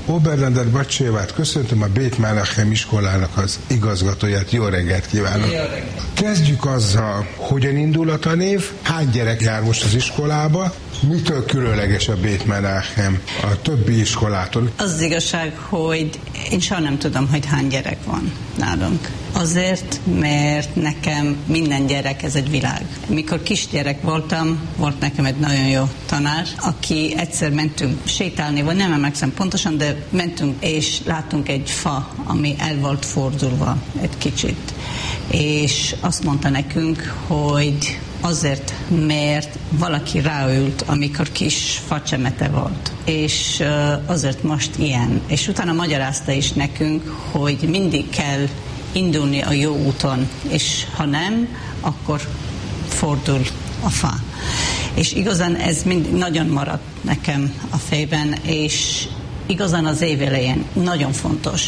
Oberlander Bacsévát köszöntöm, a Bét Menachem iskolának az igazgatóját. Jó reggelt kívánok! Jó reggelt. Kezdjük azzal, hogyan indul a tanév, hány gyerek jár most az iskolába, mitől különleges a Bét Menachem a többi iskolától? Az igazság, hogy én soha nem tudom, hogy hány gyerek van nálunk. Azért, mert nekem minden gyerek ez egy világ. Mikor kisgyerek voltam, volt nekem egy nagyon jó tanár, aki egyszer mentünk sétálni, vagy nem emlékszem pontosan, de mentünk és láttunk egy fa, ami el volt fordulva egy kicsit. És azt mondta nekünk, hogy azért, mert valaki ráült, amikor kis facsemete volt. És azért most ilyen. És utána magyarázta is nekünk, hogy mindig kell indulni a jó úton, és ha nem, akkor fordul a fa. És igazán ez mindig nagyon maradt nekem a fejben, és igazán az év elején nagyon fontos.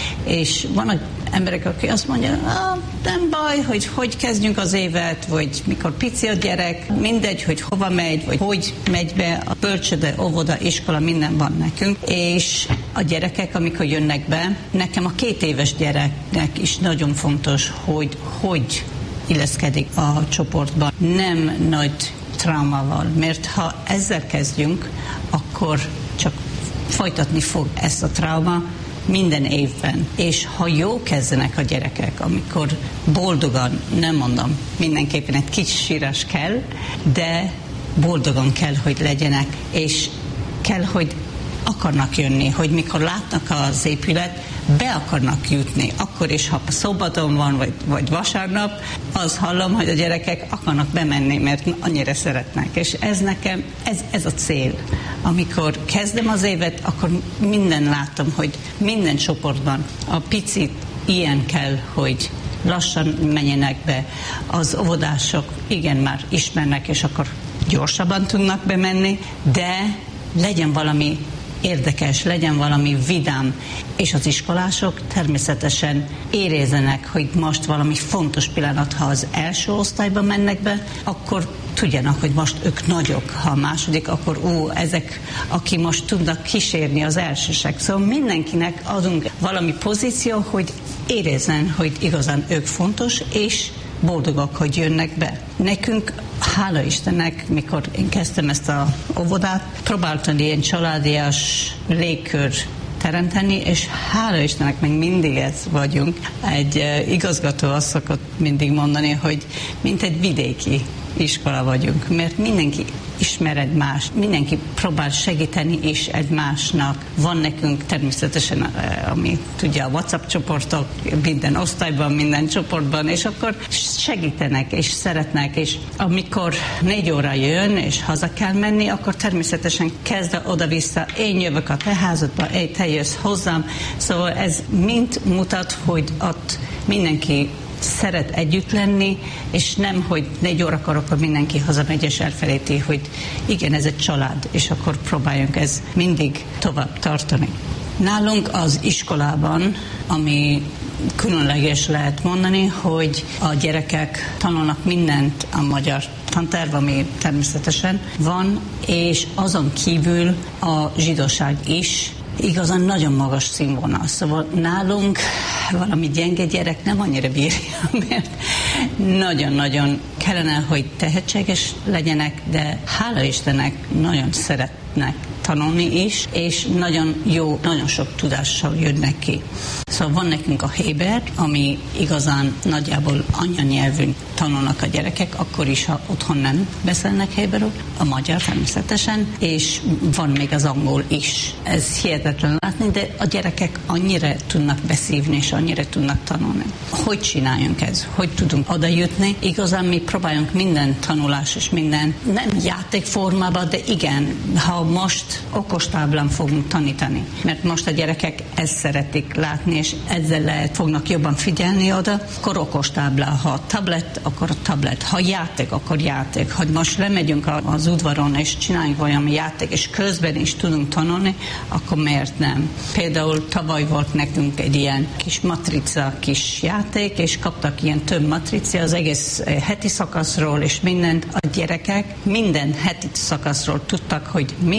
És vannak emberek, akik azt mondják, nem baj, hogy kezdjünk az évet, vagy mikor pici a gyerek, mindegy, hogy hova megy, vagy hogy megy be, a bölcsőde, óvoda, iskola, minden van nekünk. És a gyerekek, amikor jönnek be, nekem a 2 éves gyereknek is nagyon fontos, hogy illeszkedik a csoportban. Nem nagy traumával, mert ha ezzel kezdjünk, akkor csak folytatni fog ezt a trauma minden évben. És ha jó kezdenek a gyerekek, amikor boldogan, nem mondom, mindenképpen egy kicsi sírás kell, de boldogan kell, hogy legyenek, és kell, hogy akarnak jönni, hogy mikor látnak az épület, be akarnak jutni. Akkor is, ha szombaton van, vagy vasárnap, az hallom, hogy a gyerekek akarnak bemenni, mert annyira szeretnek. És ez nekem, ez a cél. Amikor kezdem az évet, akkor minden látom, hogy minden csoportban a picit ilyen kell, hogy lassan menjenek be. Az óvodások igen már ismernek, és akkor gyorsabban tudnak bemenni, de legyen valami érdekes, legyen valami vidám, és az iskolások természetesen érezzenek, hogy most valami fontos pillanat, ha az első osztályba mennek be, akkor tudjanak, hogy most ők nagyok, ha a második, akkor ezek, aki most tudnak kísérni az elsősek. Szóval mindenkinek adunk valami pozíció, hogy érezzen, hogy igazán ők fontos, és boldogak, hogy jönnek be. Nekünk, hála Istennek, mikor én kezdtem ezt a óvodát, próbáltam ilyen családias légkör teremteni, és hála Istennek még mindig ez vagyunk. Egy igazgató azt szokott mindig mondani, hogy mint egy vidéki iskola vagyunk, mert mindenki ismer egymást, mindenki próbál segíteni is egymásnak. Van nekünk természetesen, ami tudja, a WhatsApp csoportok, minden osztályban, minden csoportban, és akkor segítenek, és szeretnek, és amikor 4 óra jön, és haza kell menni, akkor természetesen kezd oda-vissza, én jövök a te házadba, te jössz hozzám, szóval ez mind mutat, hogy ott mindenki szeret együtt lenni, és nem, hogy 4 órakor akkor mindenki hazamegy és elfelejti, hogy igen, ez egy család, és akkor próbáljunk ez mindig tovább tartani. Nálunk az iskolában, ami különleges lehet mondani, hogy a gyerekek tanulnak mindent a magyar tanterv, ami természetesen van, és azon kívül a zsidóság is igazán nagyon magas színvonal. Szóval nálunk valami gyenge gyerek nem annyira bírja, mert nagyon-nagyon kellene, hogy tehetséges legyenek, de hála Istennek nagyon szeretnek tanulni is, és nagyon jó, nagyon sok tudással jönnek ki. Szóval van nekünk a Héber, ami igazán nagyjából anyanyelvűn tanulnak a gyerekek, akkor is, ha otthon nem beszélnek héberül, a magyar természetesen, és van még az angol is. Ez hihetetlen látni, de a gyerekek annyira tudnak beszívni, és annyira tudnak tanulni. Hogy csináljunk ez? Hogy tudunk oda jutni? Igazán mi próbáljunk minden tanulás és minden, nem játékformában, de igen, ha most okostáblán fogunk tanítani, mert most a gyerekek ezt szeretik látni, és ezzel fognak jobban figyelni oda, akkor okostáblá, ha tablet, akkor a tablet, ha játék, akkor játék, hogy most lemegyünk az udvaron, és csináljunk olyan játék, és közben is tudunk tanulni, akkor miért nem? Például tavaly volt nekünk egy ilyen kis matrica, kis játék, és kaptak ilyen több matrica az egész heti szakaszról, és mindent a gyerekek minden heti szakaszról tudtak, hogy mi van benne,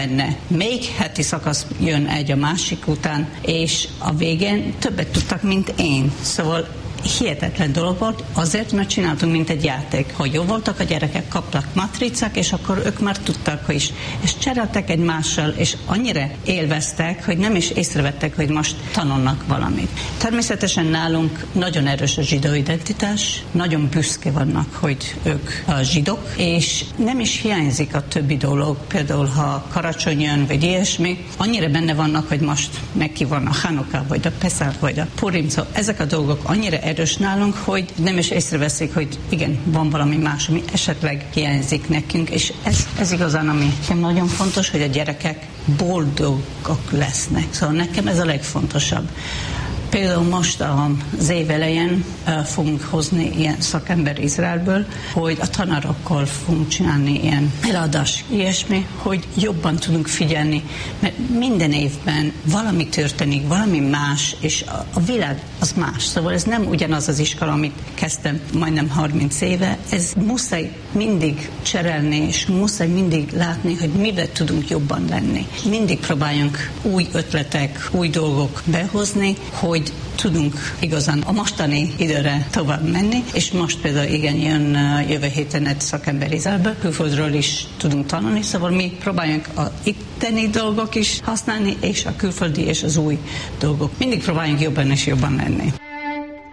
menne. Még heti szakasz jön egy a másik után, és a végén többet tudtak, mint én. Szóval hihetetlen dolog volt, azért, mert csináltunk, mint egy játék. Ha jó voltak a gyerekek, kaptak matricák, és akkor ők már tudtak is. És cseréltek egymással, és annyira élveztek, hogy nem is észrevettek, hogy most tanulnak valamit. Természetesen nálunk nagyon erős a zsidó identitás, nagyon büszke vannak, hogy ők a zsidók, és nem is hiányzik a többi dolog, például ha karácsony jön, vagy ilyesmi, annyira benne vannak, hogy most neki van a Hanukkah, vagy a Pesach, vagy a Purim, szóval ezek a dolgok annyira erős nálunk, hogy nem is észreveszik, hogy igen, van valami más, ami esetleg hiányzik nekünk, és ez igazán, ami nagyon fontos, hogy a gyerekek boldogok lesznek. Szóval nekem ez a legfontosabb. Például most az év elején fogunk hozni ilyen szakember Izraelből, hogy a tanárokkal fogunk csinálni ilyen eladás, ilyesmi, hogy jobban tudunk figyelni, mert minden évben valami történik, valami más, és a világ az más. Szóval ez nem ugyanaz az iskola, amit kezdtem majdnem 30 éve, ez muszáj mindig cserélni, és muszáj mindig látni, hogy mivel tudunk jobban lenni. Mindig próbáljunk új ötletek, új dolgok behozni, hogy tudunk igazán a mostani időre tovább menni, és most például igen, jön jövő héten egy szakember Izraelbe, külföldről is tudunk tanulni, szóval mi próbáljunk a itteni dolgok is használni, és a külföldi és az új dolgok. Mindig próbáljunk jobban és jobban lenni.